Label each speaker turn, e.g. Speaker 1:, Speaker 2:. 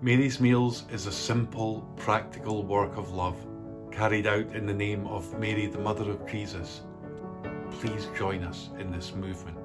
Speaker 1: Mary's Meals is a simple, practical work of love carried out in the name of Mary, the Mother of Jesus. Please join us in this movement.